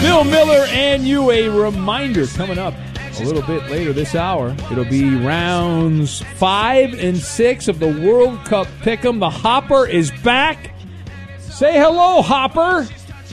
Bill Miller and you. A reminder coming up a little bit later this hour. It'll be rounds 5 and 6 of the World Cup Pick'em. The Hopper is back. Say hello, Hopper.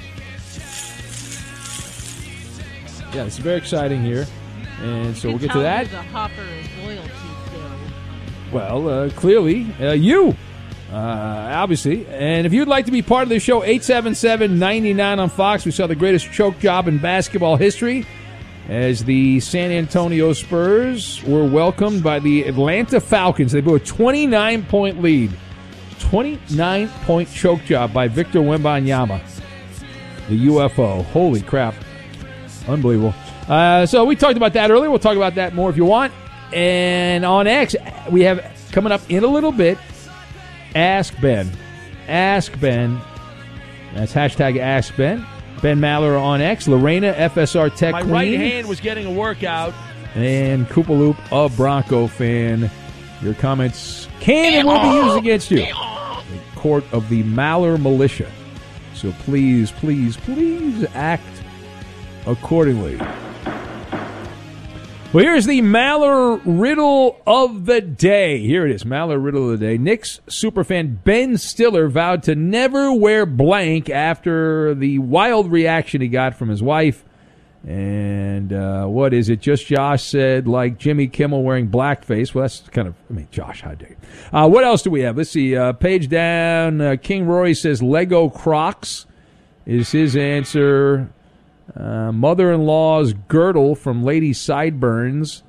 Yeah, it's very exciting here. And so we'll get to that. The Hopper is loyalty to. Well, clearly, you. Obviously. And if you'd like to be part of the show, 877-99 on Fox. We saw the greatest choke job in basketball history as the San Antonio Spurs were welcomed by the Atlanta Falcons. They blew a 29-point lead. 29-point choke job by Victor Wembanyama, the UFO. Holy crap. Unbelievable. So we talked about that earlier. We'll talk about that more if you want. And on X, we have coming up in a little bit, Ask Ben. Ask Ben. That's hashtag Ask Ben. Ben Maller on X. Lorena, FSR Tech My Queen. right hand was getting a workout. And Koopaloop, a Bronco fan. Your comments can and will be used against you. The court of the Maller militia. So please, please, please act accordingly. Well, here's the Maller riddle of the day. Here it is, Maller riddle of the day. Knicks superfan Ben Stiller vowed to never wear blank after the wild reaction he got from his wife. And what is it? Just Josh said, like Jimmy Kimmel wearing blackface. Well, that's kind of, Josh, how dare you. What else do we have? Let's see. Page down, King Rory says Lego Crocs is his answer. Mother-in-law's girdle from Lady Sideburns.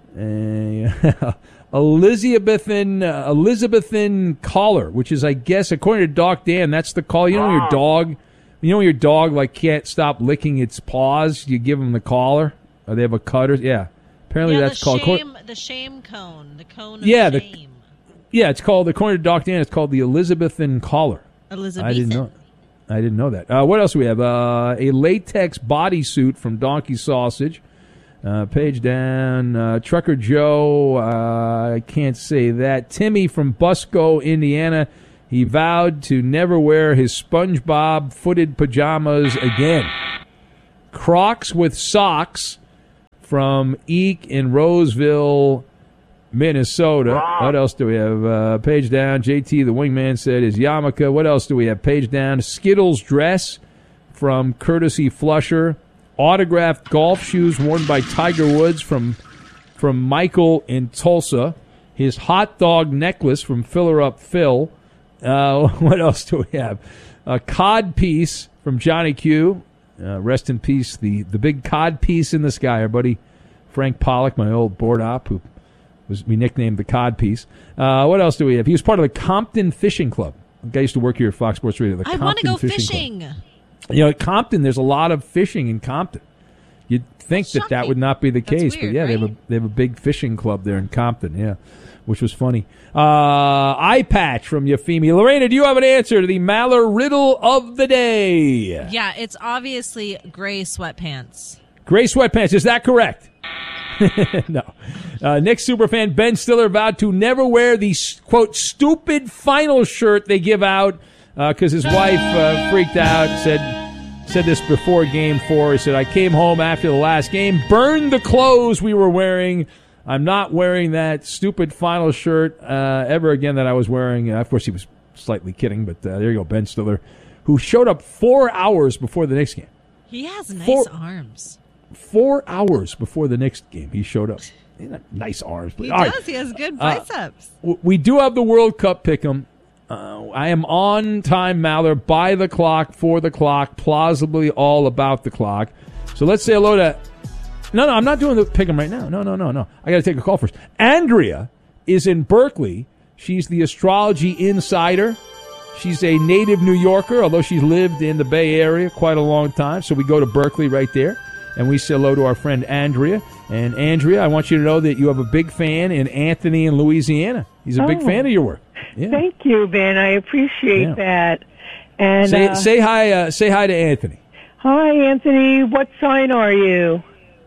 Elizabethan collar, which is, I guess, according to Doc Dan, that's the collar. You know when your dog like can't stop licking its paws, you give them the collar, or they have a cutter. Yeah, apparently that's called the shame cone. The cone of shame. It's called, according to Doc Dan, it's called the Elizabethan collar. Elizabethan. I didn't know that. What else do we have? A latex bodysuit from Donkey Sausage. Page down. Trucker Joe. I can't say that. Timmy from Busco, Indiana. He vowed to never wear his SpongeBob footed pajamas again. Crocs with socks from Eek in Roseville, Minnesota. What else do we have? Page down. JT, the wingman, said his yarmulke. What else do we have? Page down. Skittles dress from Courtesy Flusher. Autographed golf shoes worn by Tiger Woods from Michael in Tulsa. His hot dog necklace from Filler Up Phil. What else do we have? A cod piece from Johnny Q. Rest in peace, the big cod piece in the sky. Our buddy Frank Pollock, my old board op, who we nicknamed the cod piece. What else do we have? He was part of the Compton Fishing Club. The guy used to work here at Fox Sports Radio. I want to go fishing. At Compton, there's a lot of fishing in Compton. You'd think that would not be the case, weird, but yeah, right? they have a big fishing club there in Compton. Yeah, which was funny. Eye patch from Yafimi. Lorena, do you have an answer to the Maller riddle of the day? Yeah, it's obviously gray sweatpants. Gray sweatpants. Is that correct? No. Knicks superfan Ben Stiller vowed to never wear the, quote, stupid final shirt they give out because his wife freaked out, said this before Game 4. He said, I came home after the last game, burned the clothes we were wearing. I'm not wearing that stupid final shirt ever again that I was wearing. Of course, he was slightly kidding, but there you go, Ben Stiller, who showed up 4 hours before the Knicks game. He has nice arms. 4 hours before the Knicks game, he showed up. Nice arms. He does. Right. He has good biceps. We do have the World Cup pick'em. I am on time, Maller, by the clock, for the clock, plausibly all about the clock. So let's say hello to... No, I'm not doing the pick'em right now. No. I got to take a call first. Andrea is in Berkeley. She's the astrology insider. She's a native New Yorker, although she's lived in the Bay Area quite a long time. So we go to Berkeley right there. And we say hello to our friend Andrea. And Andrea, I want you to know that you have a big fan in Anthony in Louisiana. He's a big fan of your work. Yeah. Thank you, Ben. I appreciate that. And say hi. Say hi to Anthony. Hi, Anthony. What sign are you?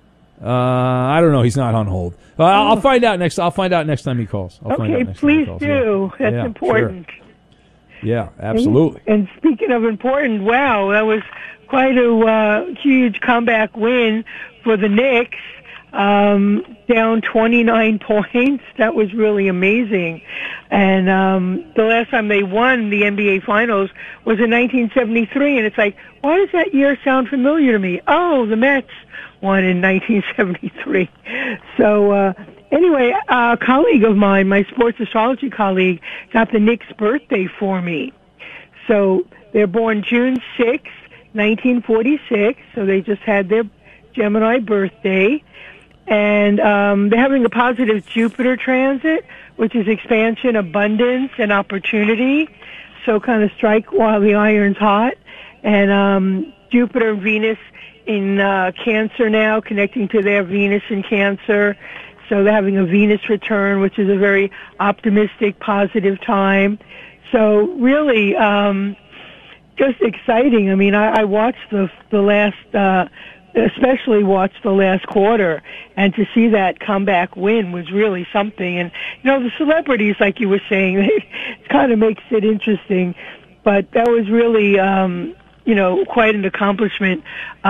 I don't know. He's not on hold. I'll find out next. I'll find out next time he calls. Please do. That's important. Sure. Yeah, absolutely. And speaking of important, wow, that was quite a huge comeback win for the Knicks. Down 29 points. That was really amazing. And the last time they won the NBA Finals was in 1973. And it's like, why does that year sound familiar to me? Oh, the Mets won in 1973. So anyway, a colleague of mine, my sports astrology colleague, got the Knicks' birthday for me. So they're born June 6th, 1946. So they just had their Gemini birthday. And they're having a positive Jupiter transit, which is expansion, abundance, and opportunity. So kind of strike while the iron's hot. And Jupiter and Venus in Cancer now, connecting to their Venus in Cancer. So they're having a Venus return, which is a very optimistic, positive time. So really just exciting. I mean, I watched the last especially watched the last quarter, and to see that comeback win was really something. And, the celebrities, like you were saying, it kind of makes it interesting, but that was really, quite an accomplishment.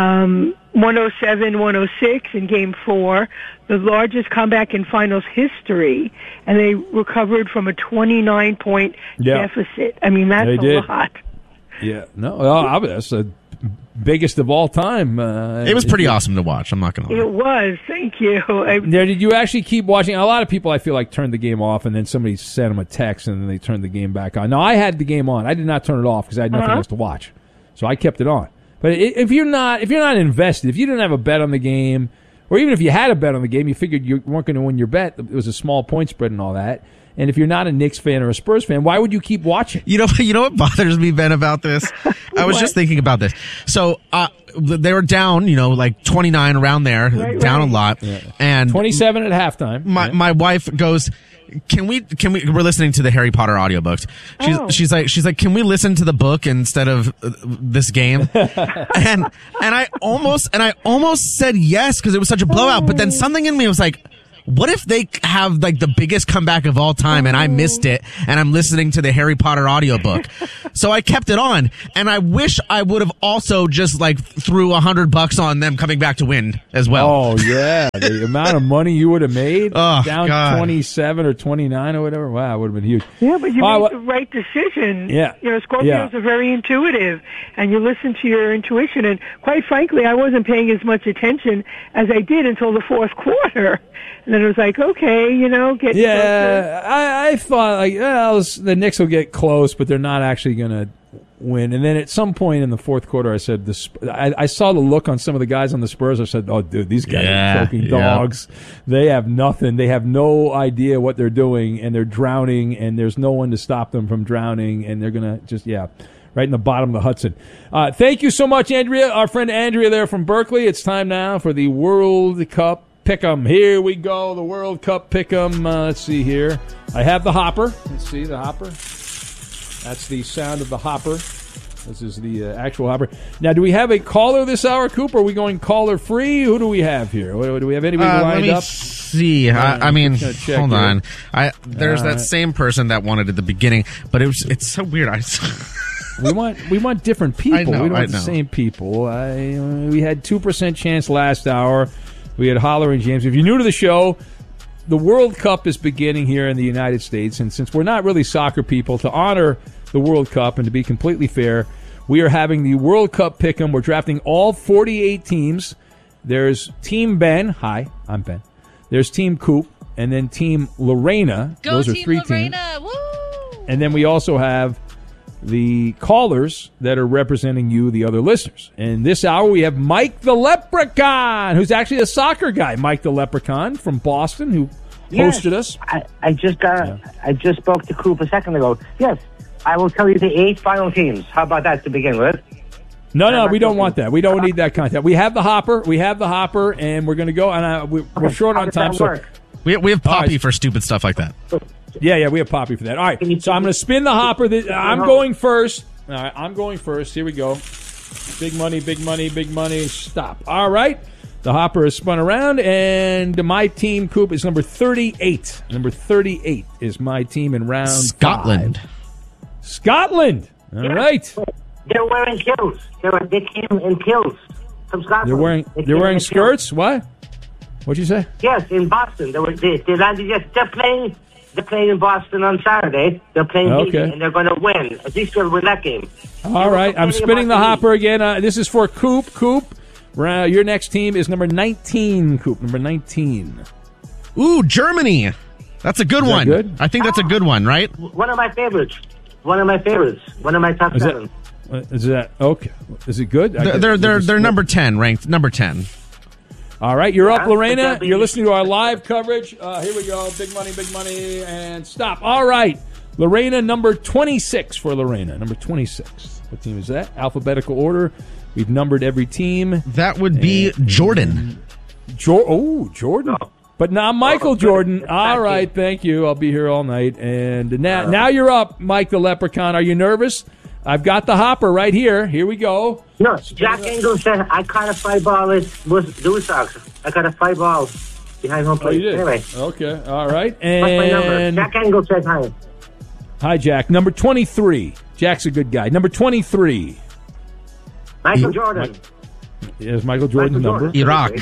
107-106 in Game 4, the largest comeback in finals history, and they recovered from a 29-point deficit. I mean, that's a lot. Yeah, that's the biggest of all time. It was pretty awesome to watch. I'm not going to lie. It was. Thank you. Did you actually keep watching? A lot of people, I feel like, turned the game off, and then somebody sent them a text, and then they turned the game back on. No, I had the game on. I did not turn it off because I had nothing else to watch, so I kept it on. But if you're not invested, if you didn't have a bet on the game, or even if you had a bet on the game, you figured you weren't going to win your bet. It was a small point spread and all that. And if you're not a Knicks fan or a Spurs fan, why would you keep watching? You know what bothers me, Ben, about this? I was just thinking about this. So they were down, like 29 around there, down a lot. Yeah. And 27 at halftime. My wife goes, Can we, we're listening to the Harry Potter audiobooks. She's like, can we listen to the book instead of this game? and I almost said yes because it was such a blowout, but then something in me was like, what if they have like the biggest comeback of all time and I missed it and I'm listening to the Harry Potter audiobook? So I kept it on, and I wish I would have also just like threw $100 on them coming back to win as well. Oh yeah, the amount of money you would have made down God. 27 or 29 or whatever. Wow, it would have been huge. Yeah, but you made the right decision. Yeah, Scorpios are very intuitive, and you listen to your intuition. And quite frankly, I wasn't paying as much attention as I did until the fourth quarter. And then it was like, okay, get closer. I thought like, the Knicks will get close, but they're not actually going to win. And then at some point in the fourth quarter, I said, I saw the look on some of the guys on the Spurs. I said, oh, dude, these guys are choking dogs. They have nothing. They have no idea what they're doing, and they're drowning, and there's no one to stop them from drowning, and they're going to just, right in the bottom of the Hudson. Thank you so much, Andrea, our friend Andrea there from Berkeley. It's time now for the World Cup Pick'em. Here we go, the World Cup Pick'em. Let's see here. I have the hopper. Let's see, the hopper. That's the sound of the hopper. This is the actual hopper. Now, do we have a caller this hour, Cooper? Are we going caller free? Who do we have here? Do we have anybody lined up? Let me see. I mean, hold on. There's that same person that wanted at the beginning, but it's so weird. We want different people. I know, we don't want the same people. We had 2% chance last hour. We had Holler and James. If you're new to the show, the World Cup is beginning here in the United States, and since we're not really soccer people, to honor the World Cup and to be completely fair, we are having the World Cup Pick'em. We're drafting all 48 teams. There's Team Ben. Hi, I'm Ben. There's Team Coop, and then Team Lorena. Go Those are Team 3 Lorena. teams. Woo! And then we also have the callers that are representing you, the other listeners. And this hour we have Mike the Leprechaun, who's actually a soccer guy. Mike the Leprechaun from Boston, who hosted us. I just spoke to Coop a second ago. Yes, I will tell you the 8 final teams. How about that to begin with? No, we don't want that. We don't need that content. We have the hopper. And we're going to go. And we're short on time. So we have Poppy for stupid stuff like that. Yeah, we have Poppy for that. All right, so I'm going to spin the hopper. I'm going first. All right, I'm going first. Here we go. Big money, big money, big money. Stop. All right, the hopper is spun around, and my team, Coop, is number 38. Number 38 is my team in round Scotland. 5. Scotland. All right. They're wearing kilts. They came in kilts from Scotland. They're wearing skirts? What? What'd you say? Yes, in Boston. They landed. Yes, they're playing in Boston on Saturday. They're playing Heat, and they're going to win. At least they'll win that game. All right, I'm spinning the hopper again. This is for Coop. Coop, your next team is number 19. Coop, number 19. Ooh, Germany. That's a good one. Good? I think that's a good one, right? One of my favorites. One of my top 7. Is that okay? Is it good? They're number 10, ranked number 10. All right, you're up, Lorena. You're listening to our live coverage. Here we go. Big money, and stop. All right, Lorena, number 26 for Lorena. Number 26. What team is that? Alphabetical order. We've numbered every team. That would be Jordan. Jordan. No. But not Michael Jordan. All right, thank you. I'll be here all night. And now you're up, Mike the Leprechaun. Are you nervous? I've got the hopper right here. Here we go. No, Jack Engel said I caught a fly ball at Blue Sox. I caught a fly ball behind home plate. You did? Anyway. Okay, all right. And what's my number? Jack Engel said hi. Hi, Jack. Number 23. Jack's a good guy. Number 23. Michael Jordan. Is Michael Jordan's number? Iraq.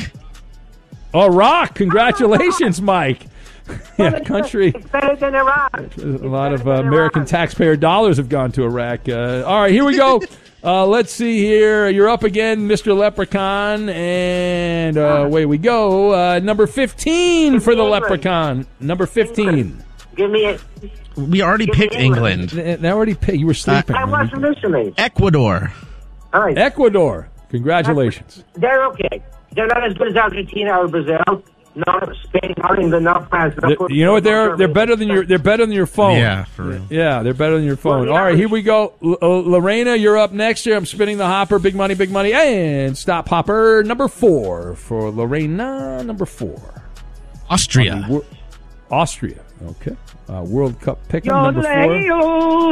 Iraq. Congratulations, Mike. Yeah, country. It's better than Iraq. A lot of American taxpayer dollars have gone to Iraq. All right, here we go. Let's see here. You're up again, Mr. Leprechaun. And away we go. Number 15 for the Leprechaun. Number 15. Give me it. We already picked England. They already picked. You were sleeping. I wasn't listening. Ecuador. All right. Ecuador. Congratulations. They're okay. They're not as good as Argentina or Brazil. No, Spain, not England, not France. You know what? They're better than your phone. Yeah, for real. Yeah, they're better than your phone. All right, here we go. Lorena, you're up next here. I'm spinning the hopper. Big money, and stop hopper. Number 4 for Lorena. Number 4. Austria. Austria. Okay. World Cup pick'em number 4.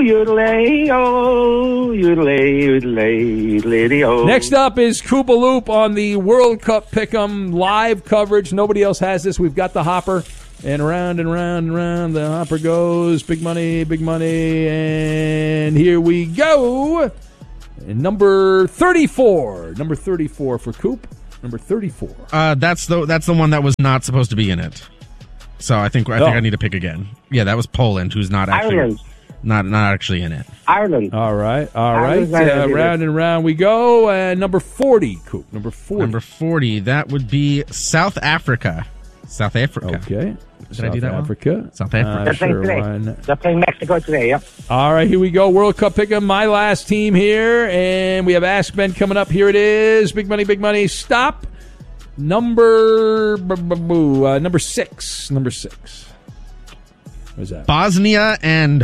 Next up is Koopa Loop on the World Cup pick'em live coverage. Nobody else has this. We've got the hopper, and round and round and round the hopper goes. Big money, and here we go. And number 34. Number 34 for Coop. Number 34. That's the one that was not supposed to be in it. So I think I need to pick again. Yeah, that was Poland, who's not actually not actually in it. Ireland. All right. Round and round we go. And number 40, Coop. Number 40. Number 40. That would be South Africa. Okay. Did I do that Africa. One? South Africa. They're playing Mexico today. Yep. All right, here we go. World Cup pick'em. My last team here, and we have Ask Ben coming up. Here it is. Big money. Stop. Number 6. Number 6. What's that? Bosnia and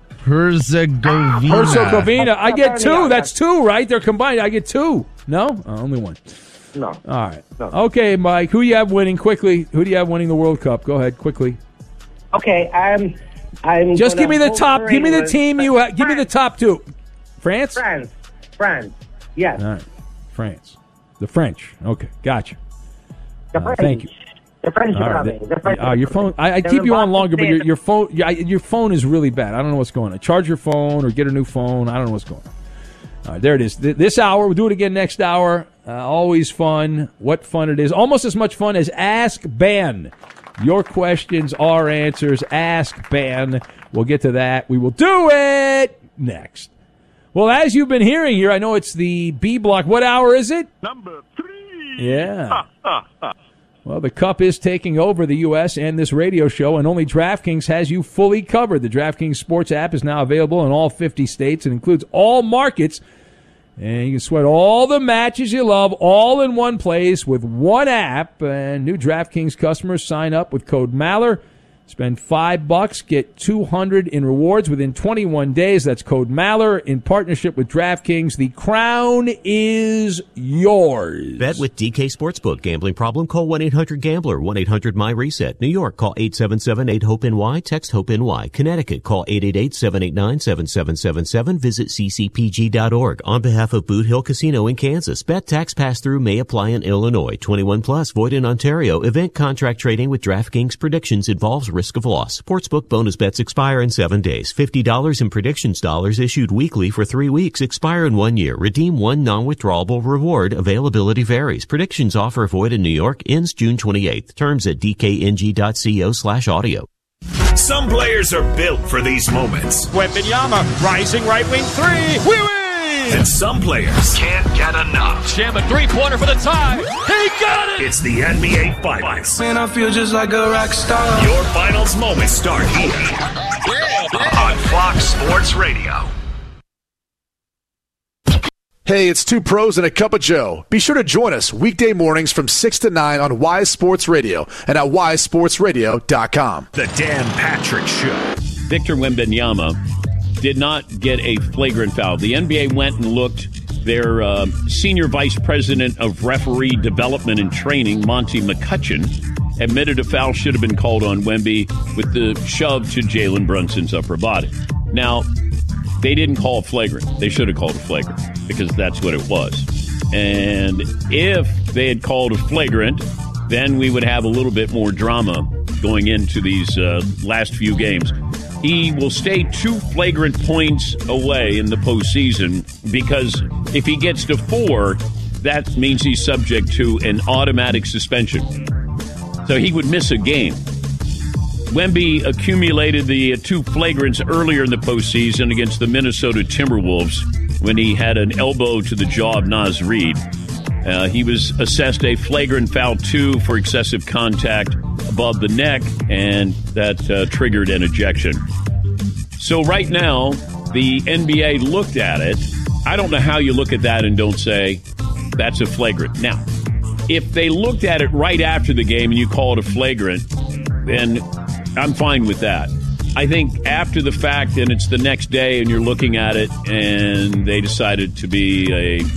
Herzegovina. I get 2. That's 2, right? They're combined. I get 2. No? Only 1. No. All right. No. Okay, Mike. Who do you have winning quickly? Who do you have winning the World Cup? Go ahead, quickly. Okay, I'm just give me the top. Give me the team you have. Give me the top 2. France. Yes. All right. France. The French. Okay, gotcha. Thank you. The French are coming. Your phone. I keep you on longer, but your phone is really bad. I don't know what's going on. Charge your phone or get a new phone. I don't know what's going on. All right, there it is. This hour, we'll do it again next hour. Always fun. What fun it is. Almost as much fun as Ask Ben. Your questions, our answers. Ask Ben. We'll get to that. We will do it next. Well, as you've been hearing here, I know it's the B block. What hour is it? Number 3. Yeah. Well, the Cup is taking over the U.S. and this radio show, and only DraftKings has you fully covered. The DraftKings Sports app is now available in all 50 states and includes all markets. And you can sweat all the matches you love all in one place with one app. And new DraftKings customers sign up with code Maller. Spend $5, get $200 in rewards within 21 days. That's code Maller in partnership with DraftKings. The crown is yours. Bet with DK Sportsbook. Gambling problem? Call 1-800-GAMBLER. 1-800-MY-RESET. New York, call 877-8-HOPE-NY. Text HOPE-NY. Connecticut, call 888-789-7777. Visit ccpg.org. On behalf of Boot Hill Casino in Kansas, bet tax pass-through may apply in Illinois. 21 plus, void in Ontario. Event contract trading with DraftKings predictions involves risk of loss. Sportsbook bonus bets expire in 7 days. $50 in predictions dollars issued weekly for 3 weeks. Expire in 1 year. Redeem one non-withdrawable reward. Availability varies. Predictions offer void in New York. Ends June 28th. Terms at dkng.co/audio. Some players are built for these moments. Wembanyama, rising right wing three. We win! And some players can't get enough. Jam a three-pointer for the tie. He got it! It's the NBA Finals. Man, I feel just like a rock star. Your finals moments start here on Fox Sports Radio. Hey, it's two pros and a cup of Joe. Be sure to join us weekday mornings from 6 to 9 on Wise Sports Radio and at wisesportsradio.com. The Dan Patrick Show. Victor Wembanyama did not get a flagrant foul. The NBA went and looked. Their senior vice president of referee development and training, Monty McCutcheon, admitted a foul should have been called on Wemby with the shove to Jalen Brunson's upper body. Now, they didn't call a flagrant. They should have called a flagrant because that's what it was. And if they had called a flagrant, then we would have a little bit more drama going into these last few games. He will stay 2 flagrant points away in the postseason because if he gets to 4, that means he's subject to an automatic suspension. So he would miss a game. Wemby accumulated the 2 flagrants earlier in the postseason against the Minnesota Timberwolves when he had an elbow to the jaw of Naz Reid. He was assessed a flagrant foul 2 for excessive contact above the neck, and that triggered an ejection. So right now, the NBA looked at it. I don't know how you look at that and don't say that's a flagrant. Now, if they looked at it right after the game and you call it a flagrant, then I'm fine with that. I think after the fact and it's the next day and you're looking at it and they decided to be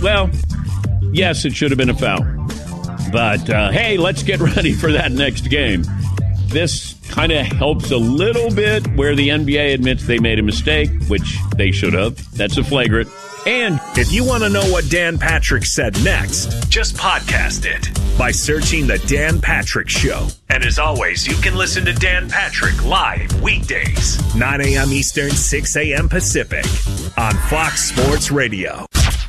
yes, it should have been a foul. But, hey, let's get ready for that next game. This kind of helps a little bit where the NBA admits they made a mistake, which they should have. That's a flagrant. And if you want to know what Dan Patrick said next, just podcast it by searching The Dan Patrick Show. And as always, you can listen to Dan Patrick live weekdays, 9 a.m. Eastern, 6 a.m. Pacific on Fox Sports Radio.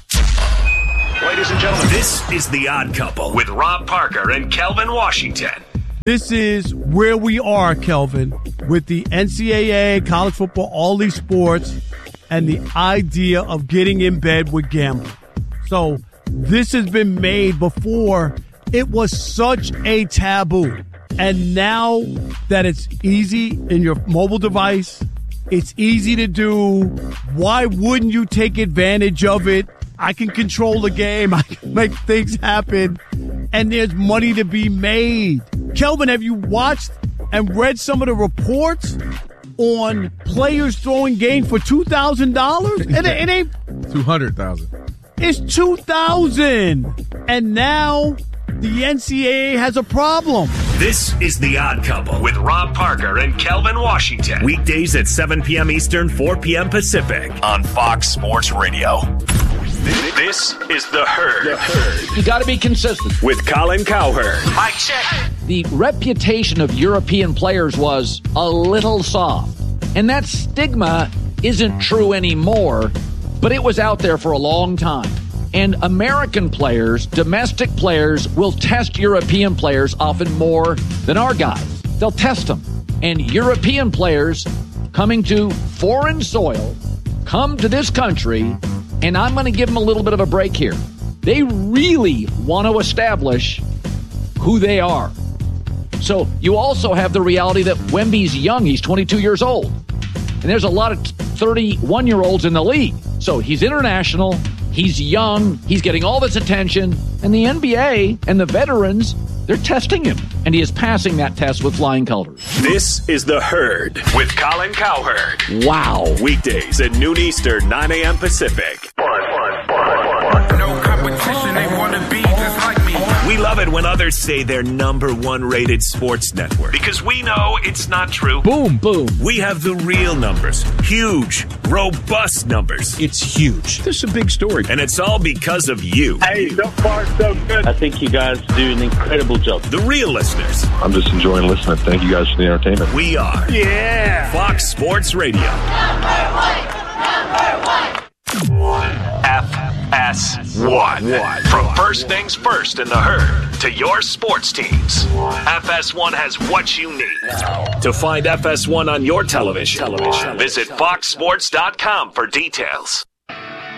Ladies and gentlemen, this is The Odd Couple with Rob Parker and Kelvin Washington. This is where we are, Kelvin, with the NCAA, college football, all these sports, and the idea of getting in bed with gambling. So this has been made before. It was such a taboo. And now that it's easy in your mobile device, it's easy to do. Why wouldn't you take advantage of it? I can control the game. I can make things happen. And there's money to be made. Kelvin, have you watched and read some of the reports on players throwing games for $2,000? It ain't $200,000. It's $2,000. And now the NCAA has a problem. This is The Odd Couple with Rob Parker and Kelvin Washington. Weekdays at 7 p.m. Eastern, 4 p.m. Pacific on Fox Sports Radio. This is The Herd. The Herd. You got to be consistent. With Colin Cowherd. Mike check. The reputation of European players was a little soft. And that stigma isn't true anymore, but it was out there for a long time. And American players, domestic players, will test European players often more than our guys. They'll test them. And European players coming to foreign soil come to this country, and I'm going to give them a little bit of a break here. They really want to establish who they are. So you also have the reality that Wemby's young. He's 22 years old. And there's a lot of 31-year-olds in the league. So he's international. He's young. He's getting all this attention. And the NBA and the veterans, they're testing him. And he is passing that test with flying colors. This is The Herd with Colin Cowherd. Wow. Weekdays at noon Eastern, 9 a.m. Pacific. No competition, they want to be just like me. We love it when others say they're number one rated sports network. Because we know it's not true. Boom. We have the real numbers. Huge, robust numbers. It's huge. This is a big story. And it's all because of you. Hey, so far so good. I think you guys do an incredible job. The real listeners. I'm just enjoying listening. Thank you guys for the entertainment. We are. Yeah. Fox Sports Radio. FS1. From first things first in the herd to your sports teams. FS1 has what you need. To find FS1 on your television, visit foxsports.com for details.